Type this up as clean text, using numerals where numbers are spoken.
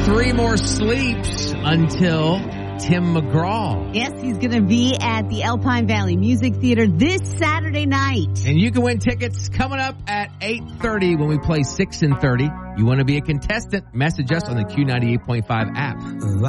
3 more sleeps until Tim McGraw. Yes, he's going to be at the Alpine Valley Music Theater this Saturday night. And you can win tickets coming up at 8:30 when we play 6 and 30. You want to be a contestant? Message us on the Q98.5 app.